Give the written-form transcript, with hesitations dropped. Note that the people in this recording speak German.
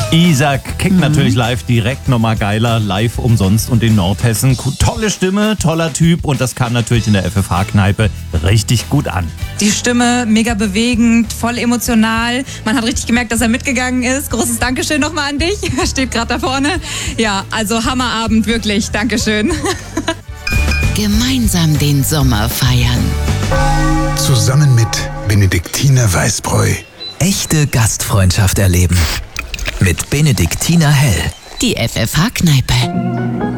Isaac kickt natürlich live direkt nochmal geiler, live umsonst und in Nordhessen. Tolle Stimme, toller Typ und das kam natürlich in der FFH-Kneipe richtig gut an. Die Stimme mega bewegend, voll emotional. Man hat richtig gemerkt, dass er mitgegangen ist. Großes Dankeschön nochmal an dich. Er steht gerade da vorne. Ja, also Hammerabend, wirklich. Dankeschön. Gemeinsam den Sommer feiern. Zusammen mit Benediktiner Weißbräu. Echte Gastfreundschaft erleben. Mit Benediktiner Hell. Die FFH-Kneipe.